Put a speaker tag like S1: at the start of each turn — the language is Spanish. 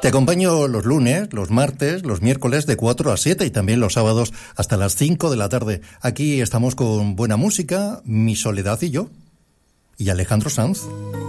S1: Te acompaño los lunes, los martes, los miércoles de 4 a 7 y también los sábados hasta las 5 de la tarde. Aquí estamos con buena música, Mi Soledad y yo, y Alejandro Sanz.